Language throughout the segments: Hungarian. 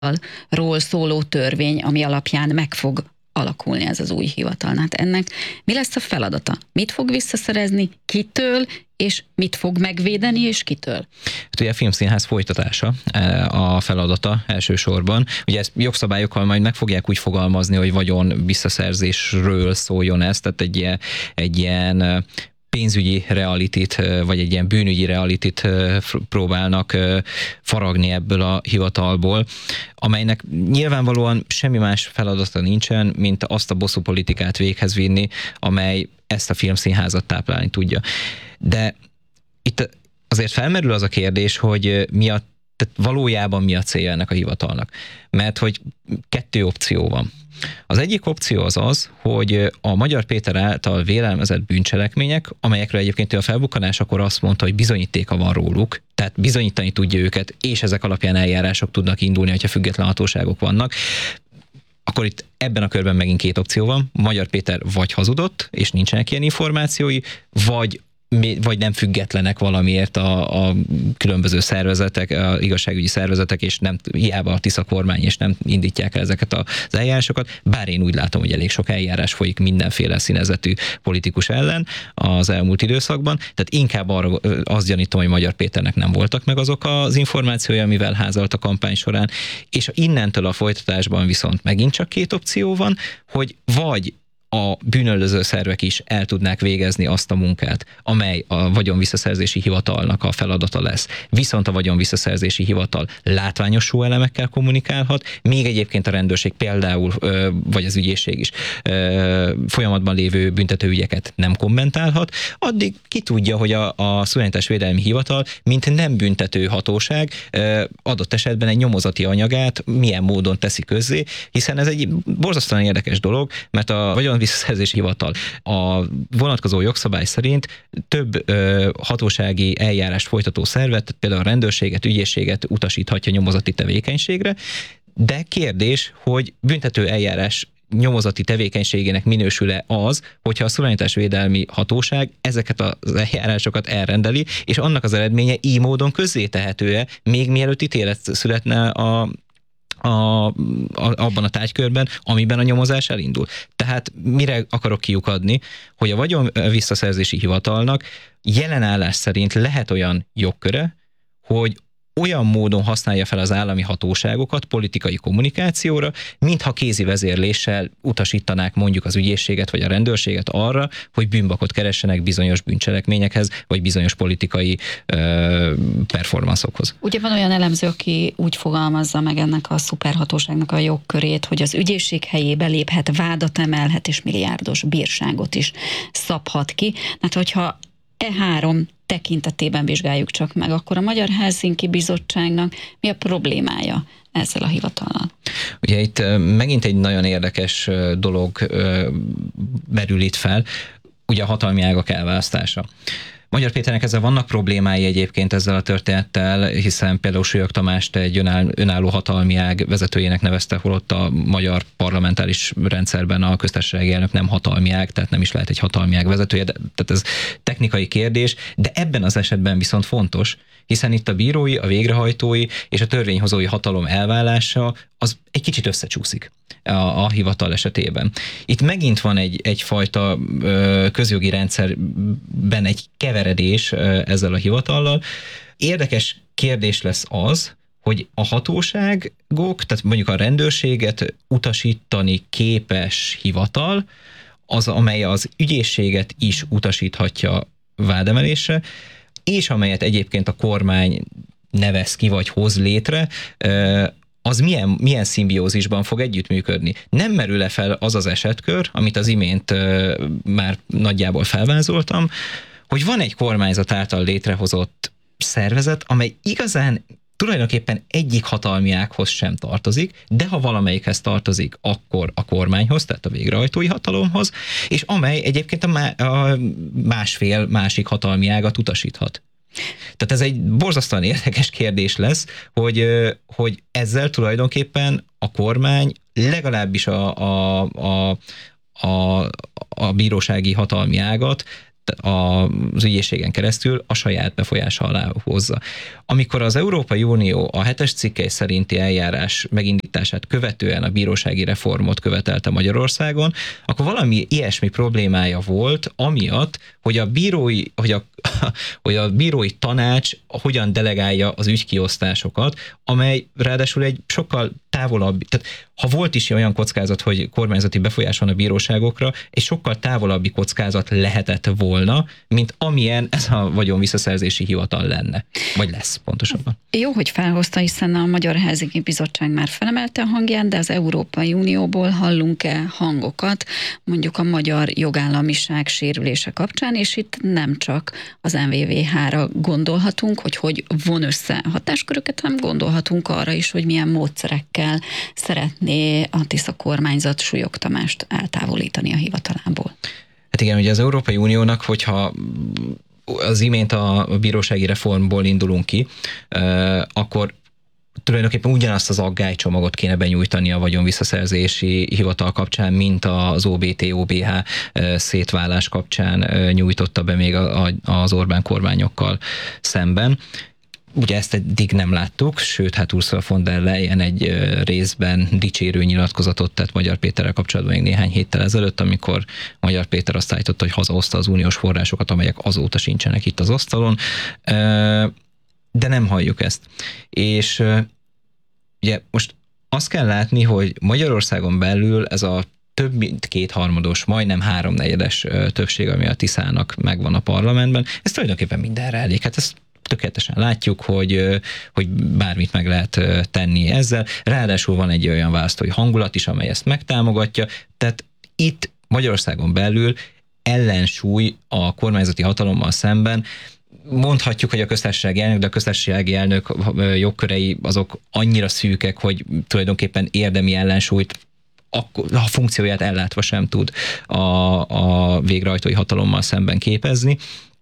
ról szóló törvény, ami alapján meg fog alakulni ez az új hivatal. Hát ennek mi lesz a feladata? Mit fog visszaszerezni, kitől, és mit fog megvédeni, és kitől? Hát ugye a Filmszínház folytatása a feladata elsősorban. Ugye ezt jogszabályokkal majd meg fogják úgy fogalmazni, hogy vagyon visszaszerzésről szóljon ez, tehát egy ilyen pénzügyi realitit, vagy egy ilyen bűnügyi realitit próbálnak faragni ebből a hivatalból, amelynek nyilvánvalóan semmi más feladata nincsen, mint azt a bosszúpolitikát véghez vinni, amely ezt a filmszínházat táplálni tudja. De itt azért felmerül az a kérdés, hogy tehát valójában mi a célja ennek a hivatalnak. Mert hogy kettő opció van. Az egyik opció az, hogy a Magyar Péter által vélelmezett bűncselekmények, amelyekről egyébként ő a felbukkanásakor azt mondta, hogy bizonyítéka van róluk, tehát bizonyítani tudja őket, és ezek alapján eljárások tudnak indulni, hogyha független hatóságok vannak, akkor itt ebben a körben megint két opció van. Magyar Péter vagy hazudott, és nincsenek ilyen információi, vagy nem függetlenek valamiért a különböző szervezetek, a igazságügyi szervezetek, és nem hiába a Tisza kormány, és nem indítják el ezeket az eljárásokat, bár én úgy látom, hogy elég sok eljárás folyik mindenféle színezetű politikus ellen az elmúlt időszakban, tehát inkább arra azt gyanítom, hogy Magyar Péternek nem voltak meg azok az információi, amivel házalt a kampány során, és innentől a folytatásban viszont megint csak két opció van, hogy vagy a bűnöldöző szervek is el tudnák végezni azt a munkát, amely a vagyonvisszaszerzési hivatalnak a feladata lesz. Viszont a vagyonvisszaszerzési hivatal látványos elemekkel kommunikálhat, még egyébként a rendőrség például, vagy az ügyészség is folyamatban lévő büntetőügyeket nem kommentálhat, addig ki tudja, hogy a szuverenitásvédelmi hivatal, mint nem büntető hatóság, adott esetben egy nyomozati anyagát milyen módon teszi közzé, hiszen ez egy borzasztóan érdekes dolog, mert a visszaszerzési hivatal a vonatkozó jogszabály szerint több hatósági eljárást folytató szervet, például a rendőrséget, ügyészséget utasíthatja nyomozati tevékenységre, de kérdés, hogy büntető eljárás nyomozati tevékenységének minősül-e az, hogyha a szuverenitásvédelmi hatóság ezeket az eljárásokat elrendeli, és annak az eredménye így módon közzétehető-e, még mielőtt ítélet születne abban a tárgykörben, amiben a nyomozás elindul. Tehát mire akarok kiukadni, hogy a vagyon visszaszerzési hivatalnak jelen állás szerint lehet olyan jogköre, hogy olyan módon használja fel az állami hatóságokat politikai kommunikációra, mintha kézi vezérléssel utasítanák mondjuk az ügyészséget vagy a rendőrséget arra, hogy bűnbakot keressenek bizonyos bűncselekményekhez, vagy bizonyos politikai performanszokhoz. Ugye van olyan elemző, aki úgy fogalmazza meg ennek a szuperhatóságnak a jogkörét, hogy az ügyészség helyébe léphet, vádat emelhet, és milliárdos bírságot is szabhat ki. Hát hogyha E3 tekintetében vizsgáljuk csak meg, akkor a Magyar Helsinki Bizottságnak mi a problémája ezzel a hivatallal? Ugye itt megint egy nagyon érdekes dolog merül itt fel, ugye a hatalmi ágak elválasztása. Magyar Péternek ezzel vannak problémái egyébként ezzel a történettel, hiszen például Súlyog Tamást egy önálló hatalmi ág vezetőjének nevezte, holott a magyar parlamentáris rendszerben a köztársasági elnök nem hatalmi ág, tehát nem is lehet egy hatalmi ág vezetője, tehát ez technikai kérdés, de ebben az esetben viszont fontos, hiszen itt a bírói, a végrehajtói és a törvényhozói hatalom elválása az egy kicsit összecsúszik a hivatal esetében. Itt megint van egyfajta közjogi rendszerben egy keveredés ezzel a hivatallal. Érdekes kérdés lesz az, hogy a hatóságok, tehát mondjuk a rendőrséget utasítani képes hivatal, az, amely az ügyészséget is utasíthatja vádemelésre, és amelyet egyébként a kormány nevez ki, vagy hoz létre, az milyen szimbiózisban fog együttműködni. Nem merül-e fel az az esetkör, amit az imént már nagyjából felvázoltam, hogy van egy kormányzat által létrehozott szervezet, amely igazán tulajdonképpen egyik hatalmi ághoz sem tartozik, de ha valamelyikhez tartozik, akkor a kormányhoz, tehát a végrehajtói hatalomhoz, és amely egyébként a másfél másik hatalmi ágat utasíthat. Tehát ez egy borzasztóan érdekes kérdés lesz, hogy ezzel tulajdonképpen a kormány legalábbis a bírósági hatalmi ágat az ügyészségen keresztül a saját befolyása alá hozza. Amikor az Európai Unió a 7-es cikkely szerinti eljárás megindítását követően a bírósági reformot követelte Magyarországon, akkor valami ilyesmi problémája volt, amiatt, hogy a bírói tanács hogyan delegálja az ügykiosztásokat, amely ráadásul egy sokkal távolabb, tehát ha volt is olyan kockázat, hogy kormányzati befolyás van a bíróságokra, egy sokkal távolabbi kockázat lehetett volna, mint amilyen ez a vagyonvisszaszerzési hivatal lenne. Vagy lesz pontosabban. Jó, hogy felhozta, hiszen a Magyar Helsinki Bizottság már felemelte a hangját, de az Európai Unióból hallunk-e hangokat, mondjuk a magyar jogállamiság sérülése kapcsán, és itt nem csak az NVVH-ra gondolhatunk, hogy von össze hatásköröket, hanem gondolhatunk arra is, hogy milyen módszerekkel szeretné a Tisza kormányzat Súlyog Tamást eltávolítani a hivatalából. Hát igen, ugye az Európai Uniónak, hogyha az imént a bírósági reformból indulunk ki, akkor tulajdonképpen ugyanazt az aggálycsomagot kéne benyújtani a vagyonvisszaszerzési hivatal kapcsán, mint az OBT-OBH szétválás kapcsán nyújtotta be még az Orbán kormányokkal szemben. Ugye ezt eddig nem láttuk, sőt, hát Ursula von der Leyen egy részben dicsérő nyilatkozatot tett Magyar Péterrel kapcsolatban még néhány héttel ezelőtt, amikor Magyar Péter azt állította, hogy hazahozta az uniós forrásokat, amelyek azóta sincsenek itt az asztalon, de nem halljuk ezt. És ugye most azt kell látni, hogy Magyarországon belül ez a több mint kétharmados, majdnem háromnegyedes többség, ami a Tiszának megvan a parlamentben, ez tulajdonképpen mindenre elég. Hát ezt tökéletesen látjuk, hogy bármit meg lehet tenni ezzel. Ráadásul van egy olyan választói hangulat is, amely ezt megtámogatja. Tehát itt Magyarországon belül ellensúly a kormányzati hatalommal szemben. Mondhatjuk, hogy a köztársasági elnök, de a köztársasági elnök jogkörei azok annyira szűkek, hogy tulajdonképpen érdemi ellensúlyt a funkcióját ellátva sem tud a végrehajtói hatalommal szemben képezni.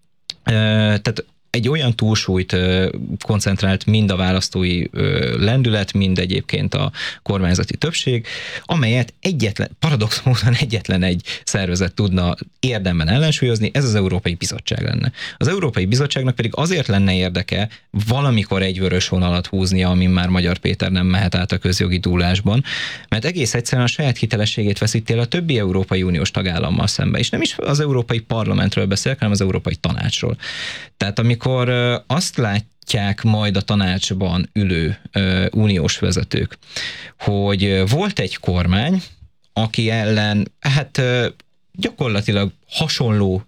Tehát egy olyan túlsúlyt koncentrált mind a választói lendület, mind egyébként a kormányzati többség, amelyet paradox módon egyetlen egy szervezet tudna érdemben ellensúlyozni, ez az Európai Bizottság lenne. Az Európai Bizottságnak pedig azért lenne érdeke valamikor egy vörös vonalat húznia, amin már Magyar Péter nem mehet át a közjogi dúlásban, mert egész egyszerűen a saját hitelességét veszíti el a többi Európai Uniós tagállammal szemben, és nem is az Európai Parlamentről beszélek, hanem az Európai Tanácsról. Tehát amikor azt látják majd a tanácsban ülő uniós vezetők, hogy volt egy kormány, aki ellen gyakorlatilag hasonló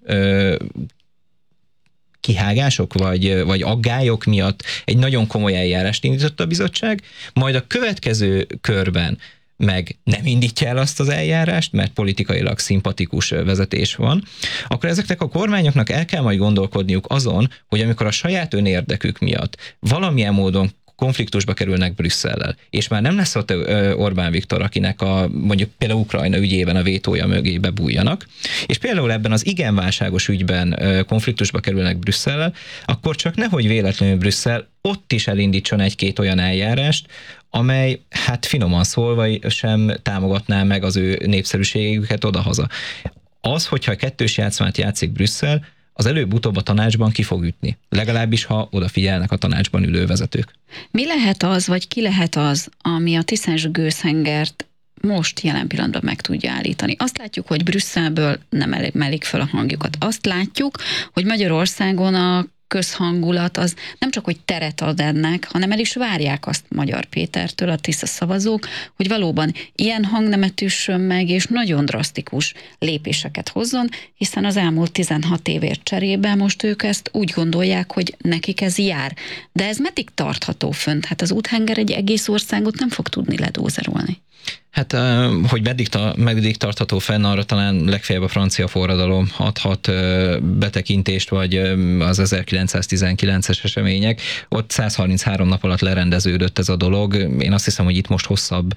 kihágások vagy aggályok miatt egy nagyon komoly eljárást indított a bizottság, majd a következő körben meg nem indítja el azt az eljárást, mert politikailag szimpatikus vezetés van, akkor ezeknek a kormányoknak el kell majd gondolkodniuk azon, hogy amikor a saját önérdekük miatt valamilyen módon konfliktusba kerülnek Brüsszellel, és már nem lesz ott Orbán Viktor, akinek mondjuk például Ukrajna ügyében a vétója mögé bebújjanak, és például ebben az igen válságos ügyben konfliktusba kerülnek Brüsszellel, akkor csak nehogy véletlenül Brüsszel ott is elindítson egy-két olyan eljárást, amely, hát finoman szólva sem támogatná meg az ő népszerűségüket odahaza. Az, hogyha kettős játszmát játszik Brüsszel, az előbb-utóbb a tanácsban ki fog ütni. Legalábbis, ha odafigyelnek a tanácsban ülő vezetők. Mi lehet az, vagy ki lehet az, ami a tiszás gőzhengert most jelen pillanatban meg tudja állítani? Azt látjuk, hogy Brüsszelből nem emelik fel a hangjukat. Azt látjuk, hogy Magyarországon a közhangulat az nem csak, hogy teret ad ennek, hanem el is várják azt Magyar Pétertől, a Tisza szavazók, hogy valóban ilyen hangnemet üssön meg, és nagyon drasztikus lépéseket hozzon, hiszen az elmúlt 16 évért cserébe most ők ezt úgy gondolják, hogy nekik ez jár. De ez meddig tartható fönt? Hát az úthenger egy egész országot nem fog tudni ledózerolni. Hát, hogy meddig tartható fenn, arra talán legfeljebb a francia forradalom adhat betekintést, vagy az 1919-es események. Ott 133 nap alatt lerendeződött ez a dolog. Én azt hiszem, hogy itt most hosszabb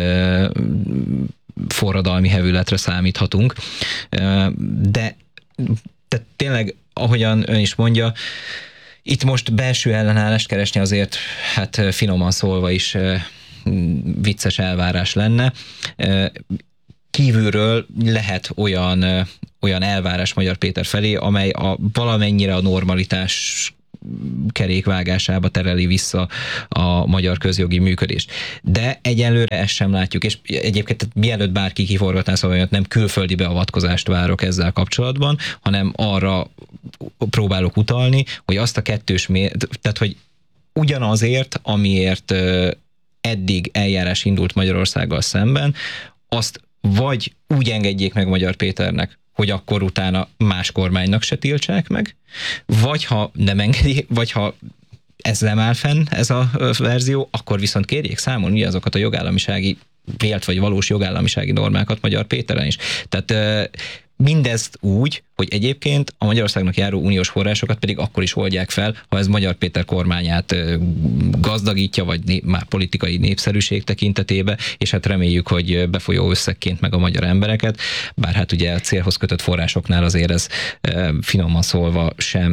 forradalmi hevületre számíthatunk. De tényleg, ahogyan ön is mondja, itt most belső ellenállást keresni azért, hát finoman szólva is vicces elvárás lenne. kívülről lehet olyan elvárás Magyar Péter felé, amely valamennyire a normalitás kerékvágásába tereli vissza a magyar közjogi működést. De egyelőre ezt sem látjuk, és egyébként mielőtt bárki kiforgatná szavamat, nem külföldi beavatkozást várok ezzel kapcsolatban, hanem arra próbálok utalni, hogy azt a tehát hogy ugyanazért, amiért eddig eljárás indult Magyarországgal szemben, azt vagy úgy engedjék meg Magyar Péternek, hogy akkor utána más kormánynak se tiltsák meg, vagy ha nem engedi, vagy ha ez nem áll fenn, ez a verzió, akkor viszont kérjék számon ugye azokat a jogállamisági, vélt vagy valós jogállamisági normákat Magyar Péteren is. Tehát mindezt úgy, hogy egyébként a Magyarországnak járó uniós forrásokat pedig akkor is oldják fel, ha ez Magyar Péter kormányát gazdagítja, vagy már politikai népszerűség tekintetében, és hát reméljük, hogy befolyó összegként meg a magyar embereket, bár hát ugye a célhoz kötött forrásoknál azért ez finoman szólva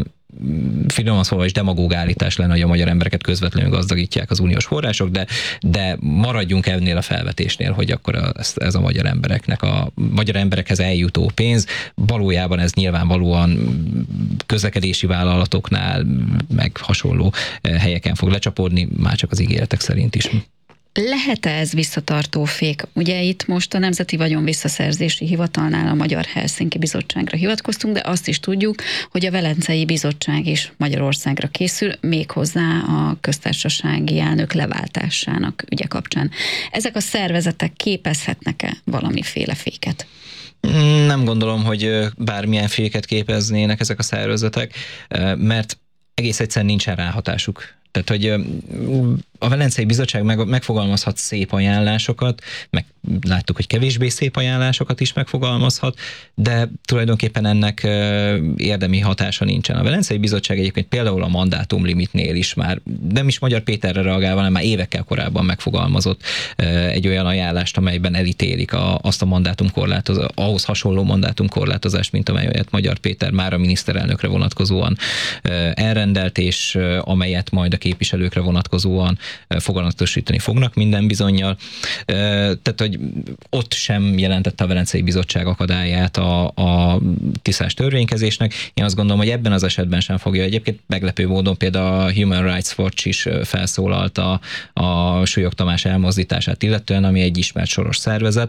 is demagóg állítás lenne, hogy a magyar embereket közvetlenül gazdagítják az uniós források, de maradjunk ennél a felvetésnél, hogy akkor ez a magyar emberekhez eljutó pénz, valójában ez nyilvánvalóan közlekedési vállalatoknál, meg hasonló helyeken fog lecsapódni, már csak az ígéretek szerint is. Lehet-e ez visszatartó fék? Ugye itt most a Nemzeti Vagyonvisszaszerzési Hivatalnál a Magyar Helsinki Bizottságra hivatkoztunk, de azt is tudjuk, hogy a Velencei Bizottság is Magyarországra készül, méghozzá a köztársasági elnök leváltásának ügye kapcsán. Ezek a szervezetek képezhetnek-e valamiféle féket? Nem gondolom, hogy bármilyen féket képeznének ezek a szervezetek, mert egész egyszerűen nincsen ráhatásuk. Tehát, hogy a Velencei Bizottság megfogalmazhat szép ajánlásokat, meg láttuk, hogy kevésbé szép ajánlásokat is megfogalmazhat, de tulajdonképpen ennek érdemi hatása nincsen. A Velencei Bizottság egyébként például a mandátumlimitnél is már, nem is Magyar Péterre reagálva, hanem már évekkel korábban megfogalmazott egy olyan ajánlást, amelyben elítélik azt a ahhoz hasonló mandátumkorlátozást, mint amelyet Magyar Péter már a miniszterelnökre vonatkozóan elrendelt, és amelyet majd a képviselőkre vonatkozóan foganatosítani fognak minden bizonnyal. Tehát, hogy ott sem jelentette a Velencei Bizottság akadályát a tisztás törvénykezésnek. Én azt gondolom, hogy ebben az esetben sem fogja. Egyébként meglepő módon például a Human Rights Watch is felszólalt a Súlyog Tamás elmozdítását illetően, ami egy ismert soros szervezet.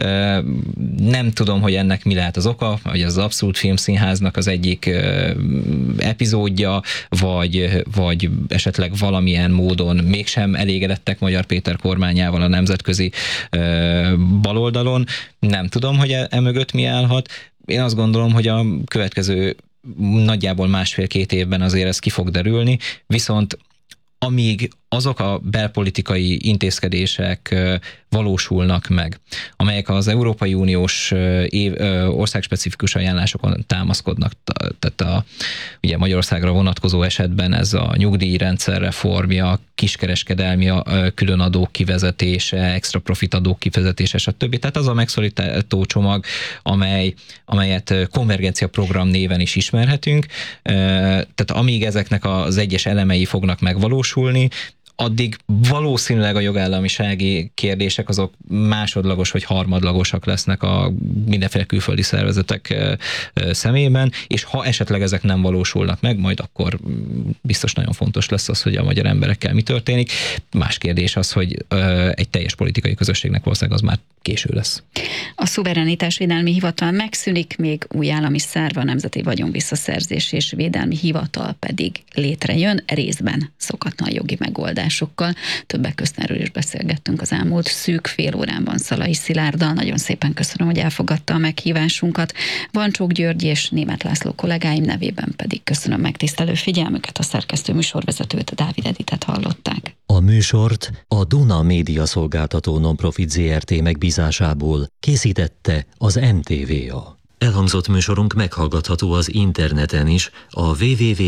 Nem tudom, hogy ennek mi lehet az oka, hogy az Abszolút Filmszínháznak az egyik epizódja, vagy esetleg valamilyen módon mégsem elégedettek Magyar Péter kormányával a nemzetközi baloldalon. Nem tudom, hogy emögött mi állhat. Én azt gondolom, hogy a következő nagyjából 1,5-2 évben azért ez ki fog derülni, viszont amíg azok a belpolitikai intézkedések valósulnak meg, amelyek az Európai Uniós országspecifikus ajánlásokon támaszkodnak, tehát ugye Magyarországra vonatkozó esetben ez a nyugdíjrendszer reformja, kiskereskedelmi különadók kivezetése, extra profit adók kivezetése, stb. Tehát az a megszorító csomag, amelyet konvergencia program néven is ismerhetünk, tehát amíg ezeknek az egyes elemei fognak megvalósulni, addig valószínűleg a jogállamisági kérdések azok másodlagos vagy harmadlagosak lesznek a mindenféle külföldi szervezetek szemében, és ha esetleg ezek nem valósulnak meg, majd akkor biztos nagyon fontos lesz az, hogy a magyar emberekkel mi történik. Más kérdés az, hogy egy teljes politikai közösségnek valószínűleg az már késő lesz. A Szuverenitásvédelmi Hivatal megszűnik, még új állami szerv, a Nemzeti Vagyonvisszaszerzési és Védelmi Hivatal pedig létrejön, részben szokatlan jogi megoldásokkal. Többek közt erről is beszélgettünk az elmúlt szűk fél órában Szalai Szilárddal. Nagyon szépen köszönöm, hogy elfogadta a meghívásunkat. Vancsók György és Németh László kollégáim nevében pedig köszönöm megtisztelő figyelmüket. A szerkesztő műsorvezetőt, Dávid Editet hallották. A műsort a Duna Média Szolgáltató Nonprofit Zrt. Megbízásából készítette az NTVA. Elhangzott műsorunk meghallgatható az interneten is a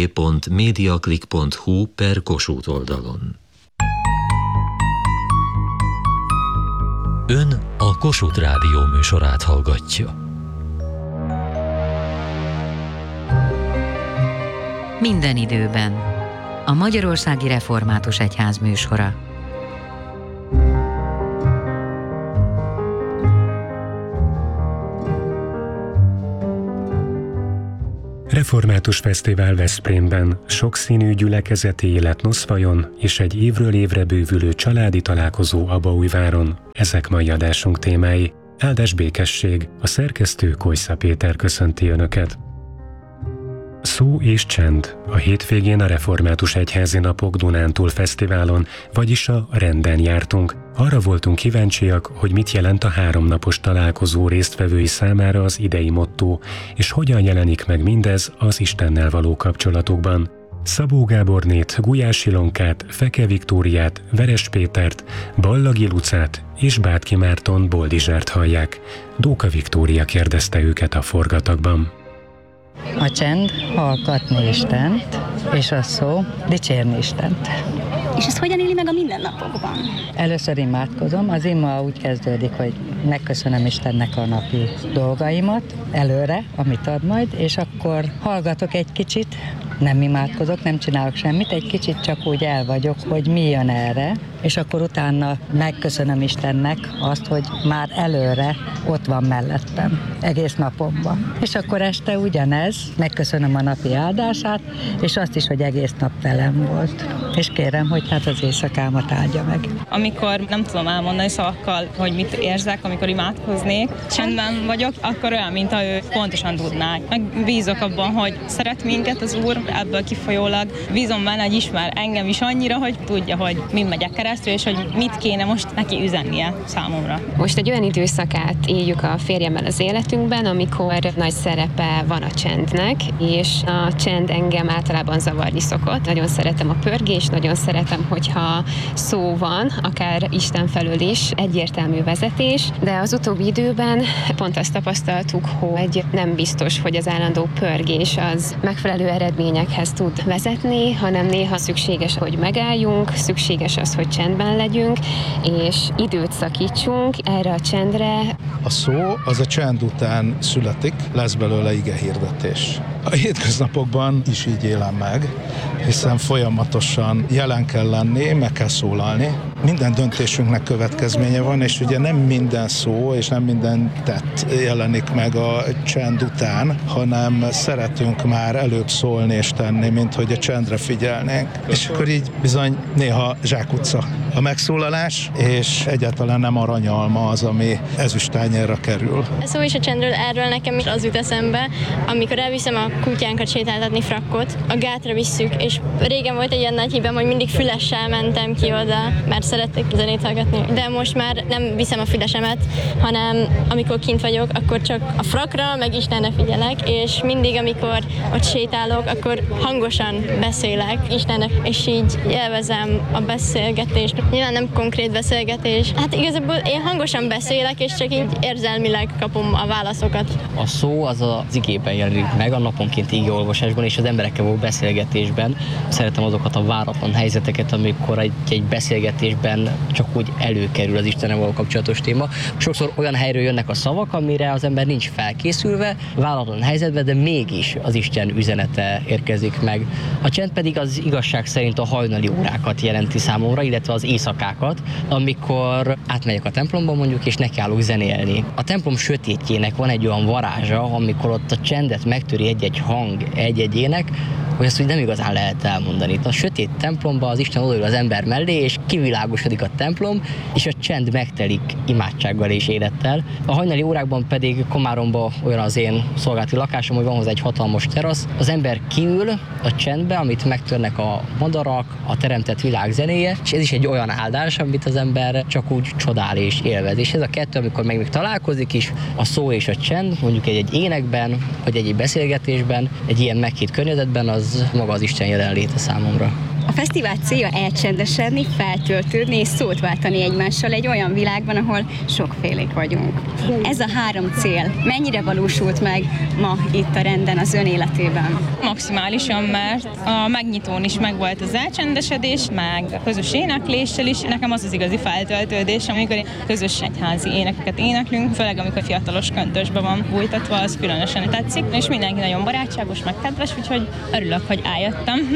www.mediaclick.hu/Kossuth oldalon. Ön a Kossuth Rádió műsorát hallgatja. Minden időben. A Magyarországi Református Egyház műsora. Református Fesztivál Veszprémben, sokszínű gyülekezeti élet Noszfajon és egy évről évre bővülő családi találkozó Abaújváron. Ezek mai adásunk témái. Áldás békesség, a szerkesztő Kojsza Péter köszönti Önöket. Szó és csend. A hétvégén a Református Egyházi Napok Dunántúl Fesztiválon, vagyis a Renden jártunk. Arra voltunk kíváncsiak, hogy mit jelent a 3 napos találkozó résztvevői számára az idei motto, és hogyan jelenik meg mindez az Istennel való kapcsolatokban. Szabó Gábornét, Gulyás Ilonkát, Feke Viktóriát, Veres Pétert, Ballagi Lucát és Bátki Márton Boldizsárt hallják. Dóka Viktória kérdezte őket a forgatagban. A csend hallgatni Istent, és a szó dicsérni Istent. És ezt hogyan éli meg a mindennapokban? Először imádkozom, az ima úgy kezdődik, hogy megköszönöm Istennek a napi dolgaimat előre, amit ad majd, és akkor hallgatok egy kicsit, nem imádkozok, nem csinálok semmit, egy kicsit csak úgy el vagyok, hogy mi jön erre, és akkor utána megköszönöm Istennek azt, hogy már előre ott van mellettem, egész napomban. És akkor este ugyanez, megköszönöm a napi áldását, és azt is, hogy egész nap velem volt. És kérem, hogy hát az éjszakámat áldja meg. Amikor nem tudom elmondani szavakkal, hogy mit érzek, amikor imádkoznék, csendben vagyok, akkor olyan, mintha ő pontosan tudná. Meg bízok abban, hogy szeret minket az Úr, ebből kifolyólag bízom benne, hogy ismer engem is annyira, hogy tudja, hogy mind megyek keresztül, és hogy mit kéne most neki üzennie számomra. Most egy olyan időszakát éljük a férjemmel az életünkben, amikor nagy szerepe van a csendnek, és a csend engem általában zavarni szokott. Nagyon szeretem a pörgést, nagyon szeretem, hogyha szó van, akár Isten felől is, egyértelmű vezetés, de az utóbbi időben pont azt tapasztaltuk, hogy nem biztos, hogy az állandó pörgés az megfelelő eredményekhez tud vezetni, hanem néha szükséges, hogy megálljunk, szükséges az, hogy csendben legyünk, és időt szakítsunk erre a csendre. A szó az a csend után születik, lesz belőle igehirdetés. A hétköznapokban is így élem meg, hiszen folyamatosan jelen kell lenni, meg kell szólalni. Minden döntésünknek következménye van, és ugye nem minden szó és nem minden tett jelenik meg a csend után, hanem szeretünk már előbb szólni és tenni, mint hogy a csendre figyelnénk. És akkor így bizony néha zsákutca a megszólalás, és egyáltalán nem aranyalma az, ami ezüstányérra kerül. A szó és a csendről erről nekem is az jut eszembe, amikor elviszem a kutyánkat sétáltatni Frakkot, a gátra visszük, és régen volt egy ilyen nagy hibám, hogy mindig fülessel mentem ki oda, mert szerettek zenét hallgatni, de most már nem viszem a fülesemet, hanem amikor kint vagyok, akkor csak a Frakkra, meg Istenre figyelek, és mindig, amikor ott sétálok, akkor hangosan beszélek Istennek, és így élvezem a beszélgetést. Nyilván nem konkrét beszélgetés. Hát igazából én hangosan beszélek, és csak így érzelmileg kapom a válaszokat. A szó az az igében jelenik meg, a naponkénti igéolvasásban és az emberekkel való beszélgetésben. Szeretem azokat a váratlan helyzeteket, amikor egy beszélgetésben csak úgy előkerül az Istennel való kapcsolatos téma. Sokszor olyan helyről jönnek a szavak, amire az ember nincs felkészülve, váratlan helyzetben, de mégis az Isten üzenete érkezik meg. A csend pedig az igazság szerint a hajnali órákat jelenti számomra, illetve az éjszakákat, amikor átmegyek a templomba mondjuk, és nekiállok zenélni. A templom sötétjének van egy olyan varázsa, amikor ott a csendet megtöri egy-egy hang, egy-egy ének, hogy azt úgy nem igazán lehet elmondani. A sötét templomba az Isten odaül az ember mellé, és kivilágosodik a templom, és a csend megtelik imádsággal és élettel. A hajnali órákban pedig Komáromban olyan az én szolgálati lakásom, hogy van hozzá egy hatalmas terasz. Az ember kiül a csendbe, amit megtörnek a madarak, a teremtett világ zenéje, és ez is egy olyan áldás, amit az ember csak úgy csodál és élvez. És ez a kettő, amikor még találkozik is, a szó és a csend, mondjuk egy énekben, vagy egy beszélgetésben, egy ilyen meghitt környezetben, az maga az Isten jelenléte számomra. A fesztivál célja elcsendesedni, feltöltődni és szót váltani egymással egy olyan világban, ahol sokfélék vagyunk. Ez a 3 cél mennyire valósult meg ma itt a Renden az ön életében? Maximálisan, mert a megnyitón is megvolt az elcsendesedés, meg a közös énekléssel is. Nekem az az igazi feltöltődés, amikor közös egyházi énekeket éneklünk, főleg amikor fiatalos köntösben van bújtatva, az különösen tetszik, és mindenki nagyon barátságos, meg kedves, úgyhogy örülök, hogy eljöttem.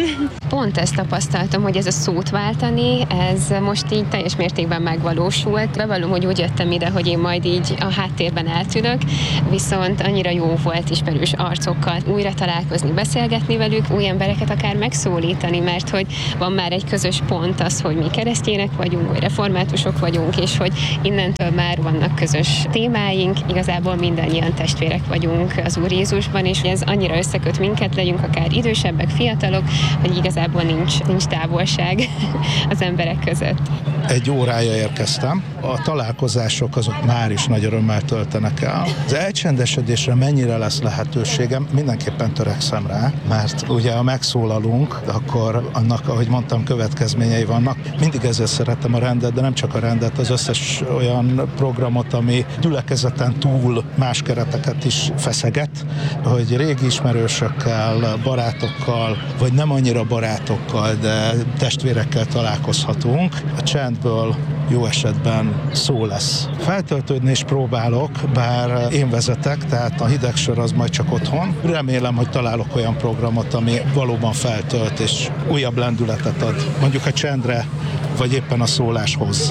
Pont ezt tapasztaltam, hogy ez a szót váltani, ez most így teljes mértékben megvalósult. Bevallom, hogy úgy jöttem ide, hogy én majd így a háttérben eltűnök, viszont annyira jó volt ismerős arcokkal újra találkozni, beszélgetni velük, új embereket akár megszólítani, mert hogy van már egy közös pont az, hogy mi keresztjének vagyunk, vagy reformátusok vagyunk, és hogy innentől már vannak közös témáink, igazából mindannyian testvérek vagyunk az Úr Jézusban, és ez annyira összeköt minket, legyünk akár idősebbek, fiatalok, hogy igazából nincs távolság az emberek között. Egy órája érkeztem, a találkozások azok már is nagy örömmel töltenek el. Az elcsendesedésre mennyire lesz lehetőségem, mindenképpen törekszem rá, mert ugye ha megszólalunk, akkor annak, ahogy mondtam, következményei vannak. Mindig ezzel szeretem a rendet, de nem csak a rendet, az összes olyan programot, ami gyülekezeten túl más kereteket is feszeget, hogy régi ismerősökkel, barátokkal, vagy nem annyira barátokkal, de testvérekkel találkozhatunk. A csendből jó esetben szó lesz. Feltöltődni is próbálok, bár én vezetek, tehát a hidegsor az majd csak otthon. Remélem, hogy találok olyan programot, ami valóban feltölt és újabb lendületet ad, mondjuk a csendre, vagy éppen a szóláshoz.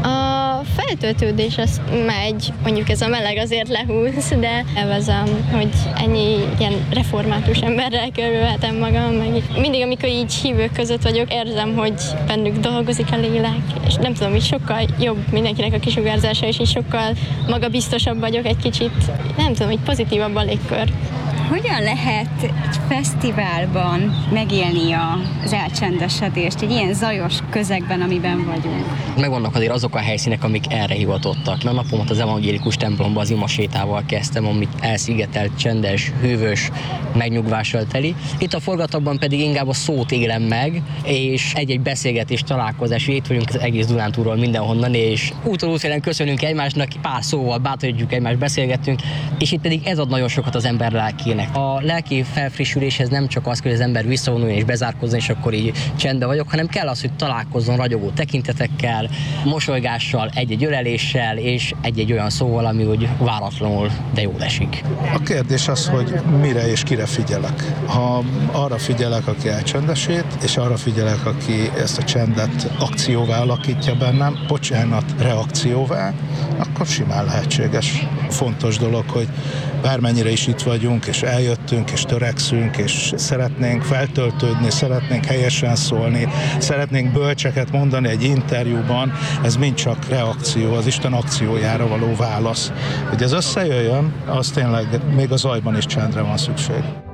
A feltöltődés az megy, mondjuk ez a meleg azért lehúz, de elvezem, hogy ennyi ilyen református emberrel körülhetem magam, meg mindig, amikor így hívők között vagyok, érzem, hogy bennük dolgozik a lélek, és nem tudom, így sokkal jobb mindenkinek a kisugárzása, és így sokkal magabiztosabb vagyok egy kicsit, nem tudom, így pozitívabb a légkör. Hogyan lehet egy fesztiválban megélni az elcsendesedést, egy ilyen zajos közegben, amiben vagyunk? Megvannak azért azok a helyszínek, amik erre hivatottak. A napomat az evangélikus templomban az imasétával kezdtem, amit elszigetelt, csendes, hűvös, megnyugvással teli. Itt a forgatagban pedig inkább a szót élem meg, és egy-egy beszélgetés, találkozás, itt vagyunk az egész Dunántúról mindenhonnan, és útról útfélen köszönünk egymásnak, pár szóval bátorítjuk egymást, beszélgettünk, és itt pedig ez ad nagyon sokat az ember lelkének. A lelki felfrissüléshez nem csak az, hogy az ember visszavonuljon és bezárkozzon, és akkor így csendben vagyok, hanem kell az, hogy találkozzon ragyogó tekintetekkel, mosolygással, egy-egy öleléssel, és egy-egy olyan szóval, ami úgy váratlanul, de jól esik. A kérdés az, hogy mire és kire figyelek. Ha arra figyelek, aki elcsendesít, és arra figyelek, aki ezt a csendet akcióvá alakítja bennem, bocsánat, reakcióvá, akkor simán lehetséges. Fontos dolog, hogy bármennyire is itt vagyunk, és eljöttünk, és törekszünk, és szeretnénk feltöltődni, szeretnénk helyesen szólni, szeretnénk bölcseket mondani egy interjúban, ez mind csak reakció, az Isten akciójára való válasz. Hogy ez összejöjjön, az tényleg még a zajban is csendre van szükség.